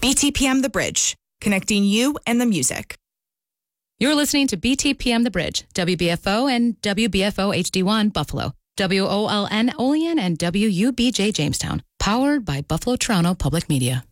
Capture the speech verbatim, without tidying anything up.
B T P M The Bridge, connecting you and the music. You're listening to B T P M The Bridge, W B F O and W B F O H D one Buffalo, W O L N Olean and W U B J Jamestown, powered by Buffalo Toronto Public Media.